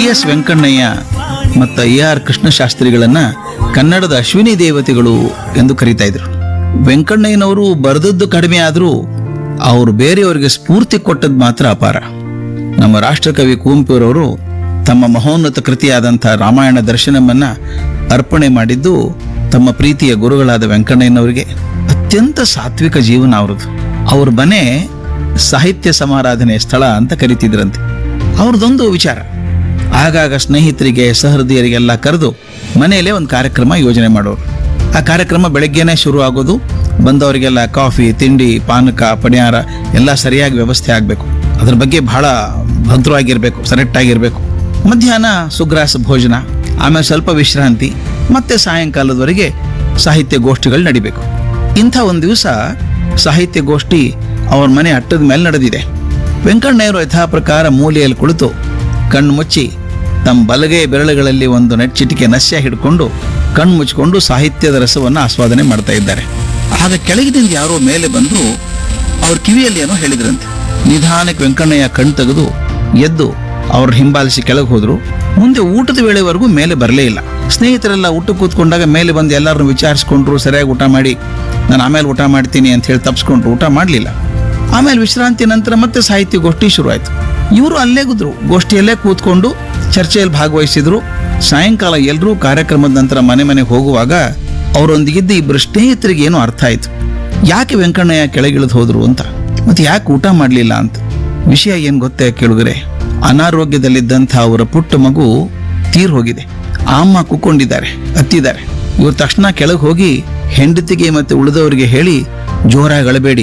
S Venkannaiah ಮತ್ತು AR ಕೃಷ್ಣಶಾಸ್ತ್ರಿಗಳನ್ನ ಕನ್ನಡದ ಅಶ್ವಿನಿ ದೇವತೆಗಳು ಎಂದು ಕರೀತಾ ಇದ್ರು. ವೆಂಕಣ್ಣಯ್ಯನವರು ಬರೆದದ್ದು ಕಡಿಮೆ ಆದರೂ ಅವರು ಬೇರೆಯವರಿಗೆ ಸ್ಫೂರ್ತಿ ಕೊಟ್ಟದ್ದು ಮಾತ್ರ ಅಪಾರ. ನಮ್ಮ ರಾಷ್ಟ್ರಕವಿ ಕುವೆಂಪುರವರು ತಮ್ಮ ಮಹೋನ್ನತ ಕೃತಿಯಾದಂಥ ರಾಮಾಯಣ ದರ್ಶನಮನ್ನ ಅರ್ಪಣೆ ಮಾಡಿದ್ದು ತಮ್ಮ ಪ್ರೀತಿಯ ಗುರುಗಳಾದ ವೆಂಕಣ್ಣಯ್ಯನವರಿಗೆ. ಅತ್ಯಂತ ಸಾತ್ವಿಕ ಜೀವನ ಅವರದು. ಅವ್ರ ಮನೆ ಸಾಹಿತ್ಯ ಸಮಾರಾಧನೆ ಸ್ಥಳ ಅಂತ ಕರಿತಿದ್ರಂತೆ. ಅವ್ರದ್ದೊಂದು ವಿಚಾರ, ಆಗಾಗ ಸ್ನೇಹಿತರಿಗೆ ಸಹೃದಯರಿಗೆಲ್ಲ ಕರೆದು ಮನೆಯಲ್ಲೇ ಒಂದು ಕಾರ್ಯಕ್ರಮ ಯೋಜನೆ ಮಾಡೋರು. ಆ ಕಾರ್ಯಕ್ರಮ ಬೆಳಗ್ಗೆನೆ ಶುರು ಆಗೋದು, ಬಂದವರಿಗೆಲ್ಲ ಕಾಫಿ, ತಿಂಡಿ, ಪಾನಕ, ಪಣಿಯಾರ ಎಲ್ಲ ಸರಿಯಾಗಿ ವ್ಯವಸ್ಥೆ ಆಗಬೇಕು. ಅದ್ರ ಬಗ್ಗೆ ಬಹಳ ಭದ್ರವಾಗಿರ್ಬೇಕು, ಸರೆಕ್ಟಾಗಿರ್ಬೇಕು. ಮಧ್ಯಾಹ್ನ ಸುಗ್ರಾಸ ಭೋಜನ, ಆಮೇಲೆ ಸ್ವಲ್ಪ ವಿಶ್ರಾಂತಿ, ಮತ್ತೆ ಸಾಯಂಕಾಲದವರೆಗೆ ಸಾಹಿತ್ಯ ಗೋಷ್ಠಿಗಳು ನಡಿಬೇಕು. ಇಂಥ ಒಂದು ದಿವಸ ಸಾಹಿತ್ಯ ಗೋಷ್ಠಿ ಅವ್ರ ಮನೆ ಅಟ್ಟದ ಮೇಲೆ ನಡೆದಿದೆ. ವೆಂಕಣ್ಣಯ್ಯರು ಯಥಾ ಪ್ರಕಾರ ಮೂಲೆಯಲ್ಲಿ ಕುಳಿತು ಕಣ್ಣು ಮುಚ್ಚಿ ತಮ್ಮ ಬಲಗೈ ಬೆರಳುಗಳಲ್ಲಿ ಒಂದು ಚಿಟಿಕೆ ನಸ್ಯ ಹಿಡ್ಕೊಂಡು ಕಣ್ಣು ಮುಚ್ಚಿಕೊಂಡು ಸಾಹಿತ್ಯದ ರಸವನ್ನು ಆಸ್ವಾದನೆ ಮಾಡ್ತಾ ಇದ್ದಾರೆ. ಆಗ ಕೆಳಗಿನಿಂದ ಯಾರೋ ಮೇಲೆ ಬಂದು ಅವ್ರ ಕಿವಿಯಲ್ಲಿ ಏನೋ ಹೇಳಿದ್ರಂತೆ. ನಿಧಾನಕ್ಕೆ ವೆಂಕಣ್ಣಯ್ಯ ಕಣ್ ತೆಗೆದು ಎದ್ದು ಅವ್ರ ಹಿಂಬಾಲಿಸಿ ಕೆಳಗೆ ಹೋದ್ರು. ಮುಂದೆ ಊಟದ ವೇಳೆವರೆಗೂ ಮೇಲೆ ಬರಲೇ ಇಲ್ಲ. ಸ್ನೇಹಿತರೆಲ್ಲ ಊಟ ಕೂತ್ಕೊಂಡಾಗ ಮೇಲೆ ಬಂದು ಎಲ್ಲರನ್ನು ವಿಚಾರಿಸ್ಕೊಂಡ್ರು, ಸರಿಯಾಗಿ ಊಟ ಮಾಡಿ ನಾನು ಆಮೇಲೆ ಊಟ ಮಾಡ್ತೀನಿ ಅಂತ ಹೇಳಿ ತಪ್ಪಿಸ್ಕೊಂಡ್ರು, ಊಟ ಮಾಡಲಿಲ್ಲ. ಆಮೇಲೆ ವಿಶ್ರಾಂತಿ ನಂತರ ಮತ್ತೆ ಸಾಹಿತ್ಯ ಗೋಷ್ಠಿ ಶುರು ಆಯ್ತು. ಇವರು ಅಲ್ಲೇ ಕೂತ್ರು, ಗೋಷ್ಠಿಯಲ್ಲೇ ಕೂತ್ಕೊಂಡು ಚರ್ಚೆಯಲ್ಲಿ ಭಾಗವಹಿಸಿದ್ರು. ಸಾಯಂಕಾಲ ಎಲ್ಲರೂ ಕಾರ್ಯಕ್ರಮದ ನಂತರ ಮನೆಗೆ ಹೋಗುವಾಗ ಅವರೊಂದಿಗಿದ್ದ ಇಬ್ಬರು ಸ್ನೇಹಿತರಿಗೆ ಏನೋ ಅರ್ಥ ಆಯ್ತು. ಯಾಕೆ ವೆಂಕಣ್ಣಯ್ಯ ಕೆಳಗಿಳಿದು ಹೋದ್ರು ಅಂತ, ಮತ್ತೆ ಯಾಕೆ ಊಟ ಮಾಡಲಿಲ್ಲ ಅಂತ. ವಿಷಯ ಏನ್ ಗೊತ್ತೇ ಕೇಳುಗರೆ, ಅನಾರೋಗ್ಯದಲ್ಲಿದ್ದಂಥ ಅವರ ಪುಟ್ಟ ಮಗು ತೀರ್ ಹೋಗಿದೆ. ಆ ಅಮ್ಮ ಕೂಕೊಂಡಿದ್ದಾರೆ, ಅತ್ತಿದ್ದಾರೆ. ಇವ್ರು ತಕ್ಷಣ ಕೆಳಗೆ ಹೋಗಿ ಹೆಂಡತಿಗೆ ಮತ್ತೆ ಉಳಿದವರಿಗೆ ಹೇಳಿ, ಜೋರಾಗಿ ಅಳಬೇಡಿ,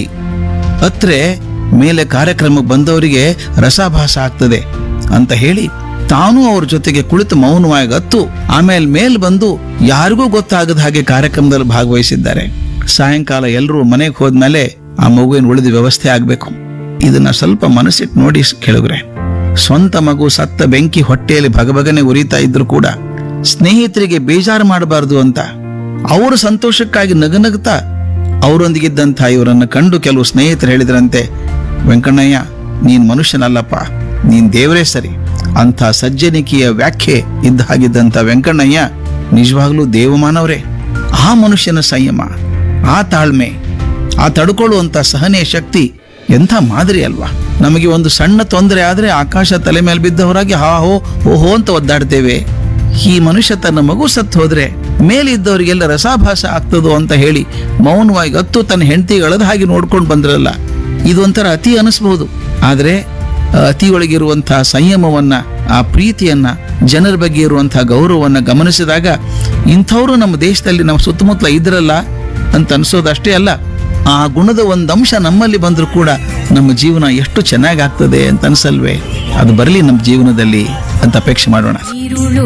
ಅತ್ರೆ ಮೇಲೆ ಕಾರ್ಯಕ್ರಮಕ್ಕೆ ಬಂದವರಿಗೆ ರಸಾಭಾಸ ಆಗ್ತದೆ ಅಂತ ಹೇಳಿ ತಾನೂ ಅವ್ರ ಜೊತೆಗೆ ಕುಳಿತು ಮೌನವಾಗಿ ಅತ್ತು ಆಮೇಲೆ ಮೇಲ್ ಬಂದು ಯಾರಿಗೂ ಗೊತ್ತಾಗದ ಹಾಗೆ ಕಾರ್ಯಕ್ರಮದಲ್ಲಿ ಭಾಗವಹಿಸಿದ್ದಾರೆ. ಸಾಯಂಕಾಲ ಎಲ್ಲರೂ ಮನೆಗೆ ಹೋದ್ಮೇಲೆ ಆ ಮಗುವಿನ ಉಳಿದ ವ್ಯವಸ್ಥೆ ಆಗ್ಬೇಕು. ಇದನ್ನ ಸ್ವಲ್ಪ ಮನಸ್ಸಿಟ್ಟು ನೋಡಿ ಕೇಳಿದ್ರೆ, ಸ್ವಂತ ಮಗು ಸತ್ತ ಬೆಂಕಿ ಹೊಟ್ಟೆಯಲ್ಲಿ ಭಗಭಗನೆ ಉರಿತಾ ಇದ್ರು ಕೂಡ ಸ್ನೇಹಿತರಿಗೆ ಬೇಜಾರು ಮಾಡಬಾರದು ಅಂತ ಅವರ ಸಂತೋಷಕ್ಕಾಗಿ ನಗನಗ್ತಾ ಅವರೊಂದಿಗಿದ್ದಂಥ ಇವರನ್ನು ಕಂಡು ಕೆಲವು ಸ್ನೇಹಿತರು ಹೇಳಿದ್ರಂತೆ, ವೆಂಕಣ್ಣಯ್ಯ ನೀನ್ ಮನುಷ್ಯನಲ್ಲಪ್ಪ, ನೀನ್ ದೇವರೇ ಸರಿ. ಅಂಥ ಸಜ್ಜನಿಕೆಯ ವ್ಯಾಖ್ಯೆ ಇದ್ದ ಹಾಗಿದ್ದಂಥ ವೆಂಕಣ್ಣಯ್ಯ ನಿಜವಾಗ್ಲೂ ದೇವಮಾನವರೇ. ಆ ಮನುಷ್ಯನ ಸಂಯಮ, ಆ ತಾಳ್ಮೆ, ಆ ತಡ್ಕೊಳ್ಳುವಂಥ ಸಹನೆಯ ಶಕ್ತಿ ಎಂಥ ಮಾದರಿ ಅಲ್ವಾ. ನಮಗೆ ಒಂದು ಸಣ್ಣ ತೊಂದರೆ ಆದ್ರೆ ಆಕಾಶ ತಲೆ ಮೇಲೆ ಬಿದ್ದವರಾಗಿ ಹಾ ಹೋ ಓಹೋ ಅಂತ ಒದ್ದಾಡ್ತೇವೆ. ಈ ಮನುಷ್ಯ ತನ್ನ ಮಗು ಸತ್ತು ಹೋದ್ರೆ ಮೇಲಿದ್ದವರಿಗೆಲ್ಲ ರಸಾಭಾಸ ಆಗ್ತದೋ ಅಂತ ಹೇಳಿ ಮೌನವಾಗಿ ಅತ್ತು ತನ್ನ ಹೆಂಡತಿಗಳದ ಹಾಗೆ ನೋಡ್ಕೊಂಡು ಬಂದ್ರಲ್ಲ, ಇದೊಂಥರ ಅತಿ ಅನಿಸ್ಬಹುದು. ಆದ್ರೆ ಅತಿಯೊಳಗಿರುವಂತಹ ಸಂಯಮವನ್ನ, ಆ ಪ್ರೀತಿಯನ್ನ, ಜನರ ಬಗ್ಗೆ ಇರುವಂತಹ ಗೌರವವನ್ನ ಗಮನಿಸಿದಾಗ ಇಂಥವ್ರು ನಮ್ಮ ದೇಶದಲ್ಲಿ ನಮ್ಮ ಸುತ್ತಮುತ್ತಲ ಇದ್ರಲ್ಲ ಅಂತ ಅನ್ಸೋದಷ್ಟೇ ಅಲ್ಲ, ಆ ಗುಣದ ಒಂದಂಶ ನಮ್ಮಲ್ಲಿ ಬಂದ್ರೂ ಕೂಡ ನಮ್ಮ ಜೀವನ ಎಷ್ಟು ಚೆನ್ನಾಗಿ ಆಗ್ತದೆ ಅಂತ ಅನ್ಸಲ್ವೇ. ಅದು ಬರಲಿ ನಮ್ಮ ಜೀವನದಲ್ಲಿ ಅಂತ ಅಪೇಕ್ಷೆ ಮಾಡೋಣ.